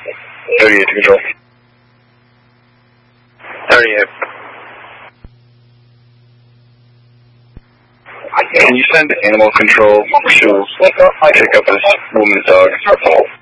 38 to control. 38. Can you send animal control to pick up this woman's dog?